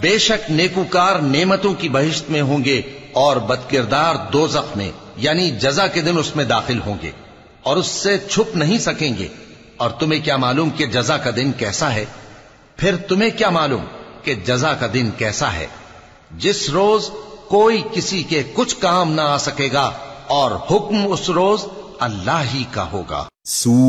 बेशक नेकूकार नेमतों की बहिश्त में होंगे और बदकिरदार दोज़ख में यानी जजा के दिन उसमें दाखिल होंगे और उससे छुप नहीं सकेंगे। और तुम्हें क्या मालूम कि जजा का दिन कैसा है? फिर तुम्हें क्या मालूम कि जजा का दिन कैसा है, जिस रोज कोई किसी के कुछ काम ना आ सकेगा और हुक्म उस रोज अल्लाह ही का होगा।